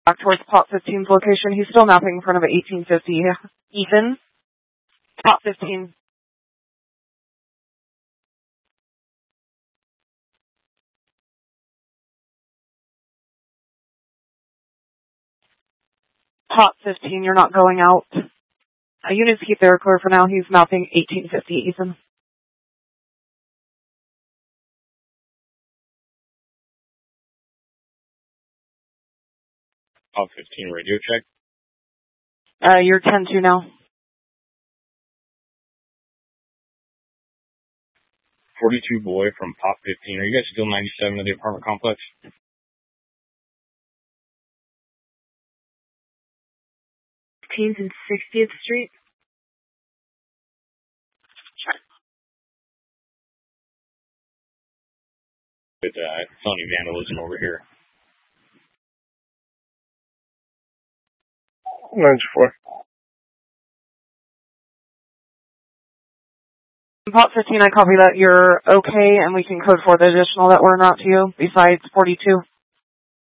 back towards Pot 15's location. He's still mapping in front of an 1850. Ethan, Pot 15. Pot 15, you're not going out. Units keep their clear for now. He's mapping 1850, Ethan. Pot 15, radio check. You're 10-2 now. 42 boy from Pot 15. Are you guys still 97 of the apartment complex? Teams in 60th Street. With felony vandalism over here. 94. Pot 15, I copy that you're okay, and we can code for the additional that were not to you, besides 42.